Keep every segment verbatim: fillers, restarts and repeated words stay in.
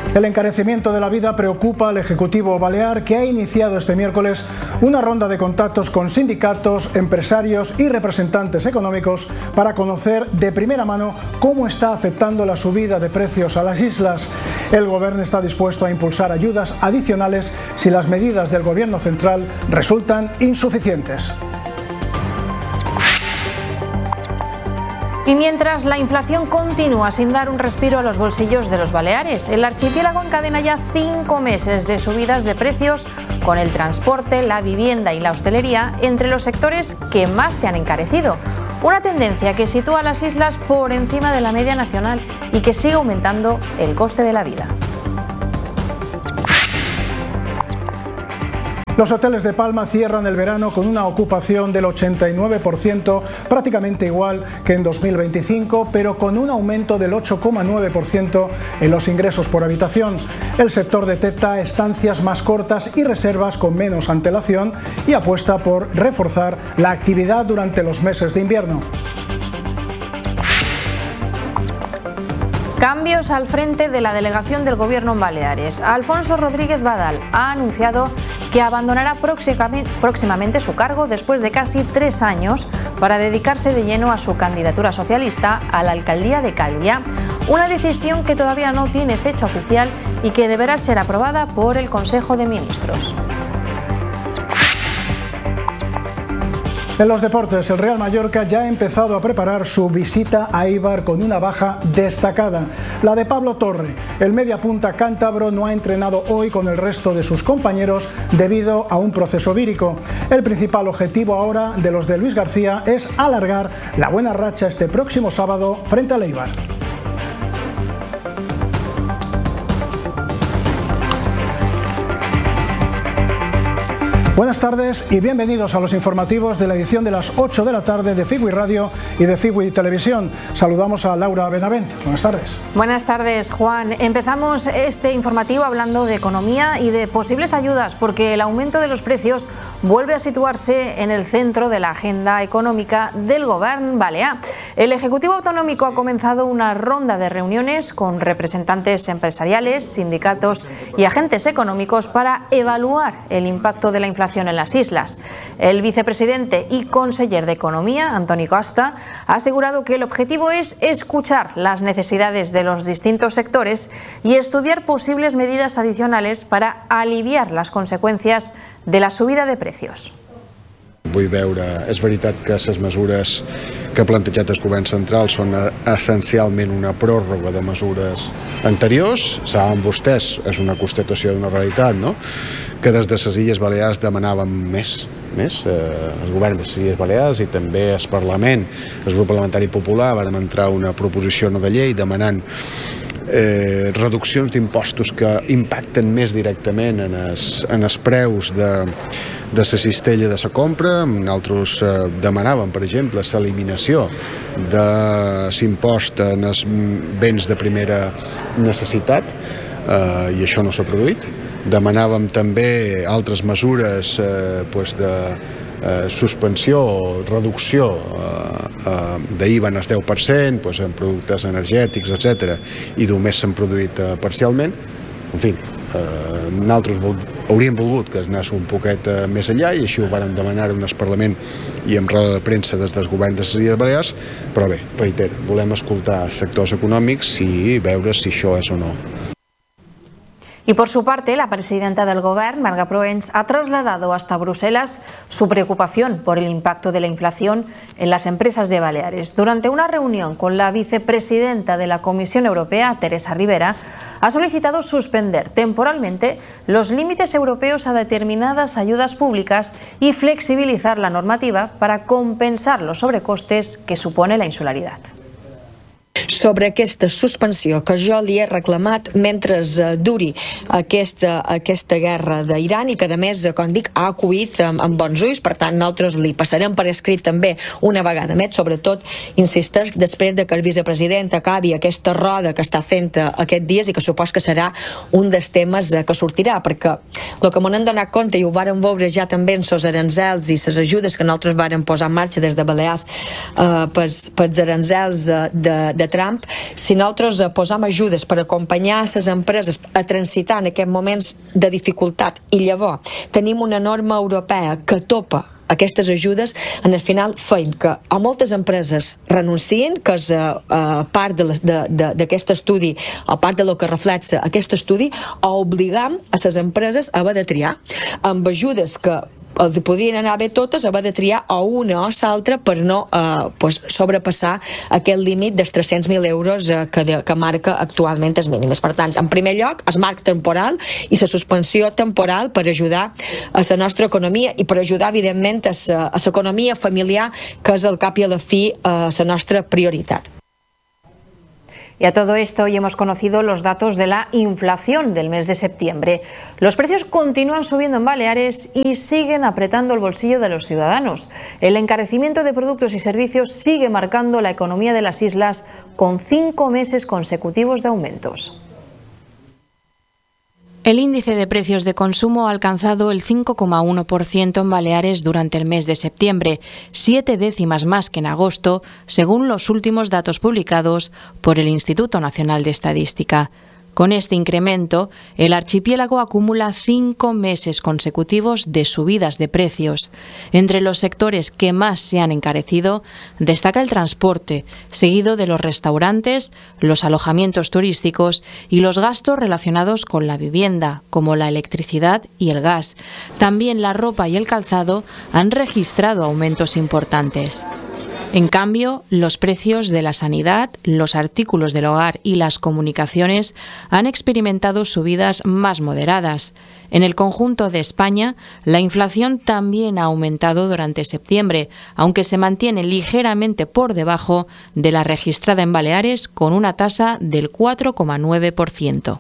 El encarecimiento de la vida preocupa al Ejecutivo balear, que ha iniciado este miércoles una ronda de contactos con sindicatos, empresarios y representantes económicos para conocer de primera mano cómo está afectando la subida de precios a las islas. El Gobierno está dispuesto a impulsar ayudas adicionales si las medidas del Gobierno central resultan insuficientes. Y mientras la inflación continúa sin dar un respiro a los bolsillos de los baleares, el archipiélago encadena ya cinco meses de subidas de precios, con el transporte, la vivienda y la hostelería entre los sectores que más se han encarecido. Una tendencia que sitúa a las islas por encima de la media nacional y que sigue aumentando el coste de la vida. Los hoteles de Palma cierran el verano con una ocupación del ochenta y nueve por ciento, prácticamente igual que en dos mil veinticinco, pero con un aumento del ocho coma nueve por ciento en los ingresos por habitación. El sector detecta estancias más cortas y reservas con menos antelación y apuesta por reforzar la actividad durante los meses de invierno. Cambios al frente de la delegación del Gobierno en Baleares. Alfonso Rodríguez Badal ha anunciado que abandonará próximamente su cargo después de casi tres años para dedicarse de lleno a su candidatura socialista a la alcaldía de Calviá. Una decisión que todavía no tiene fecha oficial y que deberá ser aprobada por el Consejo de Ministros. En los deportes, el Real Mallorca ya ha empezado a preparar su visita a Eibar con una baja destacada, la de Pablo Torre. El mediapunta cántabro no ha entrenado hoy con el resto de sus compañeros debido a un proceso vírico. El principal objetivo ahora de los de Luis García es alargar la buena racha este próximo sábado frente al Eibar. Buenas tardes y bienvenidos a los informativos de la edición de las ocho de la tarde de Figui Radio y de Figui Televisión. Saludamos a Laura Benavent. Buenas tardes. Buenas tardes, Juan. Empezamos este informativo hablando de economía y de posibles ayudas, porque el aumento de los precios vuelve a situarse en el centro de la agenda económica del Gobierno balear. El Ejecutivo Autonómico ha comenzado una ronda de reuniones con representantes empresariales, sindicatos y agentes económicos para evaluar el impacto de la inflación en las islas. El vicepresidente y conseller de Economía, Antoni Costa, ha asegurado que el objetivo es escuchar las necesidades de los distintos sectores y estudiar posibles medidas adicionales para aliviar las consecuencias de la subida de precios. Vull veure, és veritat que les mesures que ha plantejat el govern central són essencialment una pròrroga de mesures anteriors. Saben vostès, és una constatació d'una realitat, no? Que des de les Illes Balears demanàvem més, més. Eh, el govern de les Illes Balears i també el Parlament, el grup parlamentari popular, vam entrar una proposició no de llei demanant eh, reduccions d'impostos que impacten més directament en els, en els preus de de la cistella de la compra. Nosaltres eh, demanàvem, per exemple, l'eliminació de l'impost en els béns de primera necessitat, eh, i això no s'ha produït. Demanàvem també altres mesures eh, pues de eh, suspensió o reducció eh, eh, d'I V A en el deu per cent, pues en productes energètics, etcètera, i només s'han produït eh, parcialment. En fi, eh, nosaltres vol, hauríem volgut que es anés un poquet eh, més enllà, i així ho vàrem demanar en el Parlament i en roda de premsa des del govern de les Illes Balears, però bé, reitero, volem escoltar els sectors econòmics i veure si això és o no. Y por su parte, la presidenta del Gobierno, Marga Proens, ha trasladado hasta Bruselas su preocupación por el impacto de la inflación en las empresas de Baleares. Durante una reunión con la vicepresidenta de la Comisión Europea, Teresa Ribera, ha solicitado suspender temporalmente los límites europeos a determinadas ayudas públicas y flexibilizar la normativa para compensar los sobrecostes que supone la insularidad. Sobre aquesta suspensió que jo li he reclamat mentre duri aquesta, aquesta guerra d'Iran, i que a més, com dic, ha acollit amb, amb bons ulls. Per tant, nosaltres li passarem per escrit també una vegada més. Sobretot, insisteix, després de que el vicepresident acabi aquesta roda que està fent aquests dies, i que supos que serà un dels temes que sortirà, perquè el que m'han donat compte, i ho vàrem veure ja també en els aranzels i les ajudes que nosaltres vàrem posar en marxa des de Balears eh, pels, pels aranzels de, de Trump, si nosaltres posam ajudes per acompanyar les empreses a transitar en aquests moments de dificultat i llavors tenim una norma europea que topa aquestes ajudes, en el final feim que a moltes empreses renuncien, que és uh, part d'aquest estudi, o part de lo que reflexa aquest estudi, o obligam a les empreses a haver de triar, amb ajudes que els podrien anar bé totes, haver de triar o una o l'altra per no eh, pues, sobrepassar aquest límit dels tres-cents mil euros eh, que, de, que marca actualment els mínims. Per tant, en primer lloc, el marc temporal i la suspensió temporal per ajudar a la nostra economia i per ajudar, evidentment, a l'economia familiar, que és al cap i a la fi eh, la nostra prioritat. Y a todo esto hoy hemos conocido los datos de la inflación del mes de septiembre. Los precios continúan subiendo en Baleares y siguen apretando el bolsillo de los ciudadanos. El encarecimiento de productos y servicios sigue marcando la economía de las islas con cinco meses consecutivos de aumentos. El índice de precios de consumo ha alcanzado el cinco coma uno por ciento en Baleares durante el mes de septiembre, siete décimas más que en agosto, según los últimos datos publicados por el Instituto Nacional de Estadística. Con este incremento, el archipiélago acumula cinco meses consecutivos de subidas de precios. Entre los sectores que más se han encarecido, destaca el transporte, seguido de los restaurantes, los alojamientos turísticos y los gastos relacionados con la vivienda, como la electricidad y el gas. También la ropa y el calzado han registrado aumentos importantes. En cambio, los precios de la sanidad, los artículos del hogar y las comunicaciones han experimentado subidas más moderadas. En el conjunto de España, la inflación también ha aumentado durante septiembre, aunque se mantiene ligeramente por debajo de la registrada en Baleares, con una tasa del cuatro coma nueve por ciento.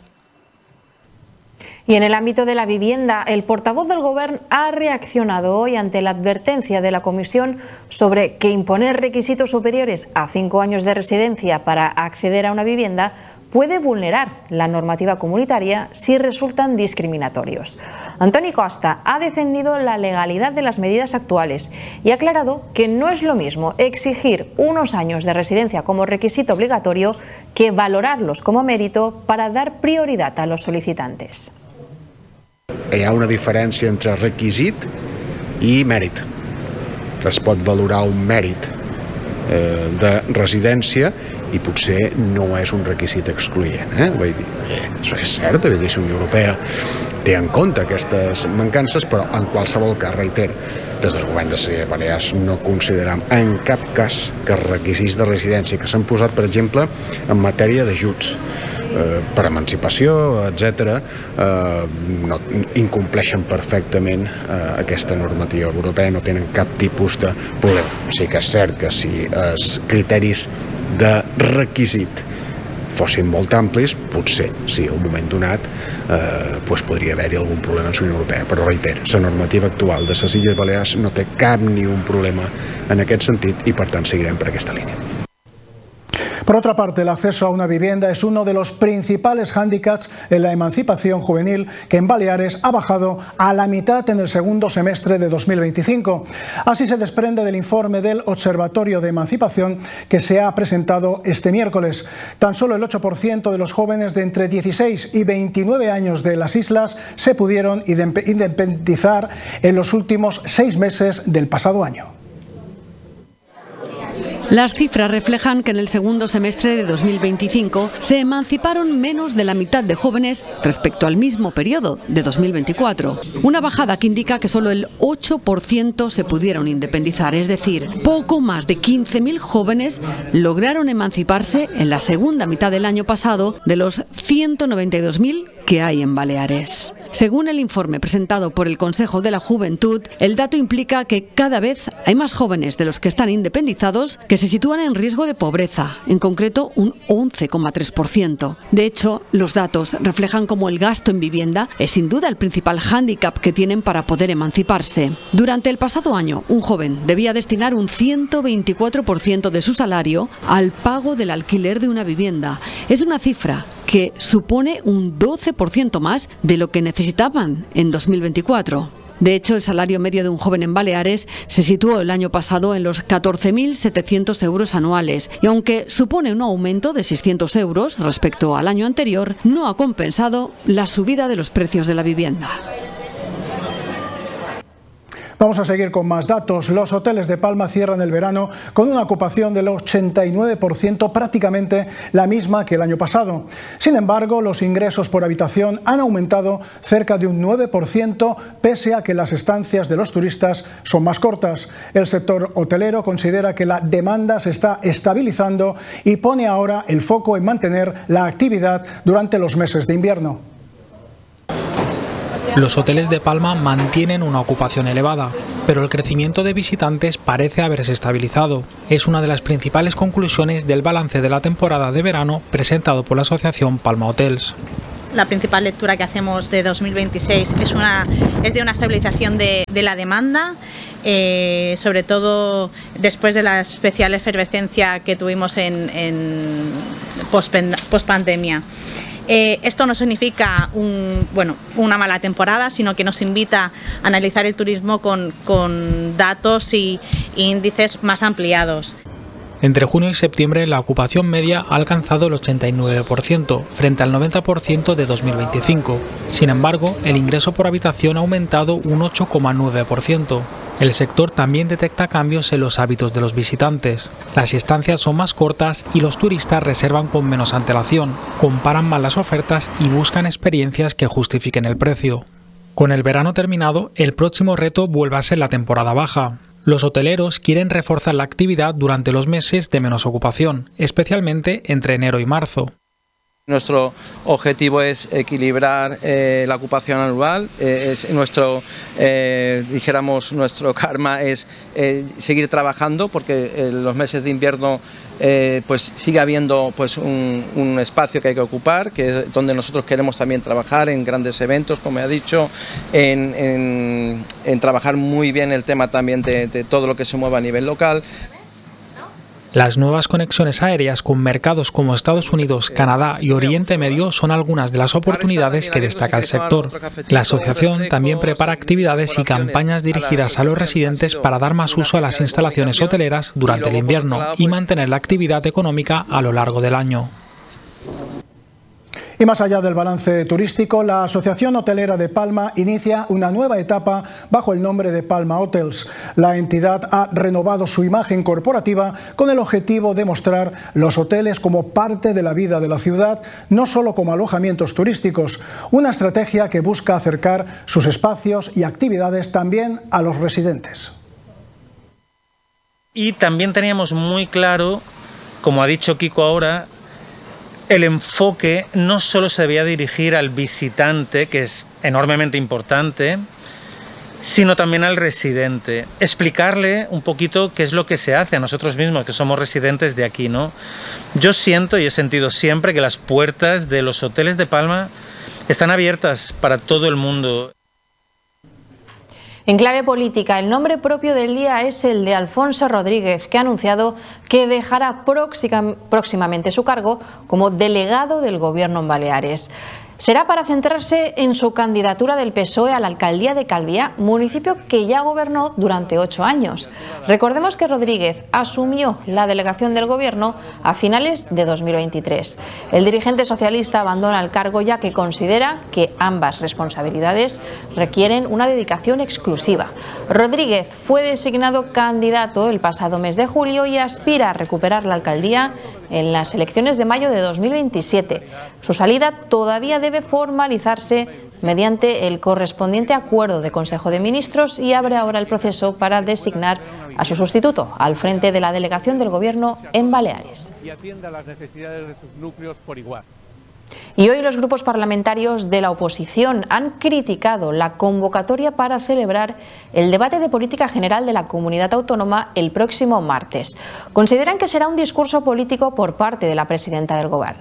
Y en el ámbito de la vivienda, el portavoz del Gobierno ha reaccionado hoy ante la advertencia de la Comisión sobre que imponer requisitos superiores a cinco años de residencia para acceder a una vivienda puede vulnerar la normativa comunitaria si resultan discriminatorios. Antoni Costa ha defendido la legalidad de las medidas actuales y ha aclarado que no es lo mismo exigir unos años de residencia como requisito obligatorio que valorarlos como mérito para dar prioridad a los solicitantes. Hi ha una diferència entre requisit i mèrit. Es pot valorar un mèrit eh, de residència i potser no és un requisit excloent. Eh? Vull dir, eh, això és cert, la Unió Europea té en compte aquestes mancances, però en qualsevol cas, reiter, des del govern de les Balears no consideram en cap cas que els requisits de residència que s'han posat, per exemple, en matèria d'ajuts eh, per emancipació, etcètera, eh, no, incompleixen perfectament eh, aquesta normativa europea, no tenen cap tipus de problema. Sí que és cert que si els criteris de requisit fossin molt amplis, potser, sí, a un moment donat eh, pues podria haver-hi algun problema en la Unió Europea, però reiter, la normativa actual de les Illes Balears no té cap ni un problema en aquest sentit i per tant seguirem per aquesta línia. Por otra parte, el acceso a una vivienda es uno de los principales hándicaps en la emancipación juvenil, que en Baleares ha bajado a la mitad en el segundo semestre de dos mil veinticinco. Así se desprende del informe del Observatorio de Emancipación que se ha presentado este miércoles. Tan solo el ocho por ciento de los jóvenes de entre dieciséis y veintinueve años de las islas se pudieron independizar en los últimos seis meses del pasado año. Las cifras reflejan que en el segundo semestre de dos mil veinticinco se emanciparon menos de la mitad de jóvenes respecto al mismo periodo de dos mil veinticuatro. Una bajada que indica que solo el ocho por ciento se pudieron independizar, es decir, poco más de quince mil jóvenes lograron emanciparse en la segunda mitad del año pasado de los ciento noventa y dos mil que hay en Baleares. Según el informe presentado por el Consejo de la Juventud, el dato implica que cada vez hay más jóvenes de los que están independizados que se sitúan en riesgo de pobreza, en concreto un once coma tres por ciento. De hecho, los datos reflejan cómo el gasto en vivienda es sin duda el principal hándicap que tienen para poder emanciparse. Durante el pasado año, un joven debía destinar un ciento veinticuatro por ciento de su salario al pago del alquiler de una vivienda. Es una cifra que supone un doce por ciento más de lo que necesitaban en dos mil veinticuatro. De hecho, el salario medio de un joven en Baleares se situó el año pasado en los catorce mil setecientos euros anuales y aunque supone un aumento de seiscientos euros respecto al año anterior, no ha compensado la subida de los precios de la vivienda. Vamos a seguir con más datos. Los hoteles de Palma cierran el verano con una ocupación del ochenta y nueve por ciento, prácticamente la misma que el año pasado. Sin embargo, los ingresos por habitación han aumentado cerca de un nueve por ciento, pese a que las estancias de los turistas son más cortas. El sector hotelero considera que la demanda se está estabilizando y pone ahora el foco en mantener la actividad durante los meses de invierno. Los hoteles de Palma mantienen una ocupación elevada, pero el crecimiento de visitantes parece haberse estabilizado. Es una de las principales conclusiones del balance de la temporada de verano presentado por la asociación Palma Hotels. La principal lectura que hacemos de dos mil veintiséis es, una, es de una estabilización de, de la demanda, eh, sobre todo después de la especial efervescencia que tuvimos en, en post-pandemia. Eh, esto no significa un, bueno, una mala temporada, sino que nos invita a analizar el turismo con, con datos y índices más ampliados. Entre junio y septiembre la ocupación media ha alcanzado el ochenta y nueve por ciento, frente al noventa por ciento de dos mil veinticinco. Sin embargo, el ingreso por habitación ha aumentado un ocho coma nueve por ciento. El sector también detecta cambios en los hábitos de los visitantes. Las estancias son más cortas y los turistas reservan con menos antelación, comparan mal las ofertas y buscan experiencias que justifiquen el precio. Con el verano terminado, el próximo reto vuelve a ser la temporada baja. Los hoteleros quieren reforzar la actividad durante los meses de menos ocupación, especialmente entre enero y marzo. Nuestro objetivo es equilibrar eh, la ocupación anual, eh, es nuestro, eh, dijéramos, nuestro karma es eh, seguir trabajando porque en los meses de invierno eh, pues sigue habiendo pues un, un espacio que hay que ocupar, que es donde nosotros queremos también trabajar en grandes eventos, como he dicho, en, en, en trabajar muy bien el tema también de, de todo lo que se mueva a nivel local. Las nuevas conexiones aéreas con mercados como Estados Unidos, Canadá y Oriente Medio son algunas de las oportunidades que destaca el sector. La asociación también prepara actividades y campañas dirigidas a los residentes para dar más uso a las instalaciones hoteleras durante el invierno y mantener la actividad económica a lo largo del año. Y más allá del balance turístico, la Asociación Hotelera de Palma inicia una nueva etapa bajo el nombre de Palma Hotels. La entidad ha renovado su imagen corporativa con el objetivo de mostrar los hoteles como parte de la vida de la ciudad, no solo como alojamientos turísticos, una estrategia que busca acercar sus espacios y actividades también a los residentes. Y también teníamos muy claro, como ha dicho Kiko ahora, el enfoque no solo se debía dirigir al visitante, que es enormemente importante, sino también al residente. Explicarle un poquito qué es lo que se hace a nosotros mismos, que somos residentes de aquí, ¿no? Yo siento y he sentido siempre que las puertas de los hoteles de Palma están abiertas para todo el mundo. En clave política, el nombre propio del día es el de Alfonso Rodríguez, que ha anunciado que dejará próximamente su cargo como delegado del Gobierno en Baleares. Será para centrarse en su candidatura del P S O E a la alcaldía de Calviá, municipio que ya gobernó durante ocho años. Recordemos que Rodríguez asumió la delegación del Gobierno a finales de dos mil veintitrés. El dirigente socialista abandona el cargo ya que considera que ambas responsabilidades requieren una dedicación exclusiva. Rodríguez fue designado candidato el pasado mes de julio y aspira a recuperar la alcaldía en las elecciones de mayo de dos mil veintisiete. Su salida todavía debe formalizarse mediante el correspondiente acuerdo de Consejo de Ministros y abre ahora el proceso para designar a su sustituto al frente de la delegación del Gobierno en Baleares. Y atienda las necesidades de sus núcleos por igual. Y hoy los grupos parlamentarios de la oposición han criticado la convocatoria para celebrar el debate de política general de la comunidad autónoma el próximo martes. Consideran que será un discurso político por parte de la presidenta del Govern.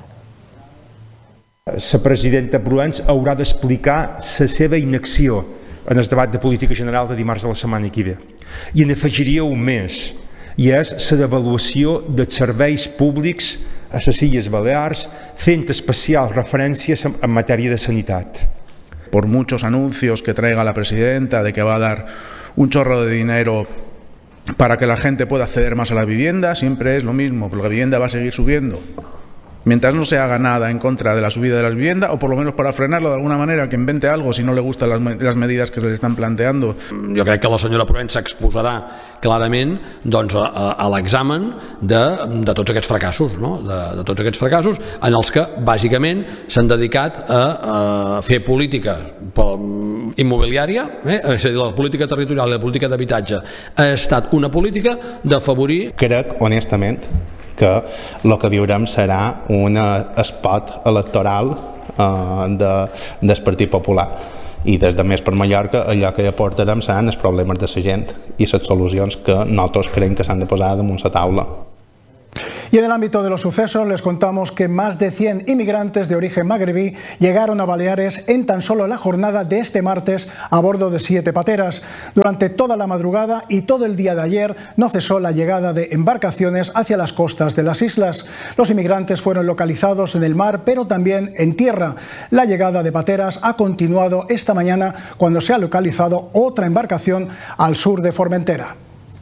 La presidenta Pruans haurà d'explicar la seva inacció en el debat de política general de dimarts de la setmana que ve. I n'afegiria un més, i és la devaluació dels serveis públics a les Illes Balears, fent especial referències en matèria de sanitat. por muchos anuncios que traiga la presidenta de que va a dar un chorro de dinero para que la gente pueda acceder más a la vivienda, siempre es lo mismo, porque la vivienda va a seguir subiendo. Mientras no se haga nada en contra de la subida de las viviendas, o por lo menos para frenarlo de alguna manera, que invente algo si no le gustan las, las medidas que se le estan planteando. Jo crec que la senyora Provença exposarà clarament doncs, a, a l'examen de, de tots aquests fracassos, no? de, de tots aquests fracassos en els que bàsicament s'han dedicat a, a fer política immobiliària, eh? és a dir, la política territorial i la política d'habitatge ha estat una política d'afavorir... Crec, honestament, que el que viurem serà un espot electoral eh, de, del Partit Popular. I des de Més per Mallorca allò que aportarem seran els problemes de la gent i les solucions que nosaltres creiem que s'han de posar damunt la taula. Y en el ámbito de los sucesos les contamos que más de cien inmigrantes de origen magrebí llegaron a Baleares en tan solo la jornada de este martes a bordo de siete pateras. Durante toda la madrugada y todo el día de ayer no cesó la llegada de embarcaciones hacia las costas de las islas. Los inmigrantes fueron localizados en el mar, pero también en tierra. La llegada de pateras ha continuado esta mañana cuando se ha localizado otra embarcación al sur de Formentera.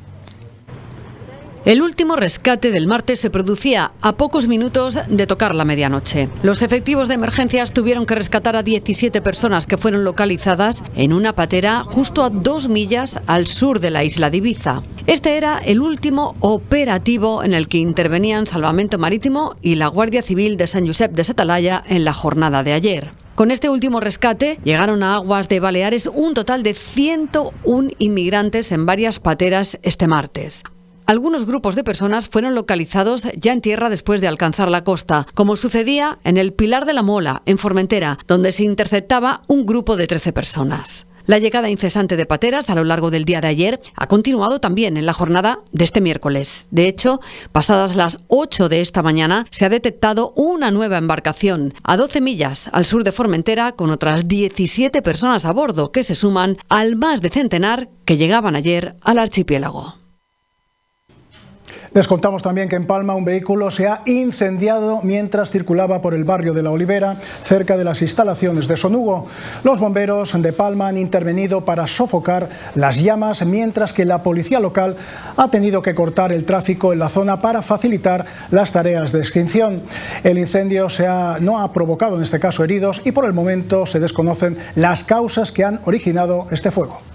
El último rescate del martes se producía a pocos minutos de tocar la medianoche. Los efectivos de emergencias tuvieron que rescatar a diecisiete personas que fueron localizadas en una patera justo a dos millas al sur de la isla de Ibiza. Este era el último operativo en el que intervenían Salvamento Marítimo y la Guardia Civil de Sant Josep de sa Talaia en la jornada de ayer. Con este último rescate llegaron a aguas de Baleares un total de ciento uno inmigrantes en varias pateras este martes. Algunos grupos de personas fueron localizados ya en tierra después de alcanzar la costa, como sucedía en el Pilar de la Mola, en Formentera, donde se interceptaba un grupo de trece personas. La llegada incesante de pateras a lo largo del día de ayer ha continuado también en la jornada de este miércoles. De hecho, pasadas las ocho de esta mañana, se ha detectado una nueva embarcación a doce millas al sur de Formentera con otras diecisiete personas a bordo, que se suman al más de centenar que llegaban ayer al archipiélago. Les contamos también que en Palma un vehículo se ha incendiado mientras circulaba por el barrio de La Olivera, cerca de las instalaciones de Sonugo. Los bomberos de Palma han intervenido para sofocar las llamas, mientras que la policía local ha tenido que cortar el tráfico en la zona para facilitar las tareas de extinción. El incendio se ha, no ha provocado en este caso heridos y por el momento se desconocen las causas que han originado este fuego.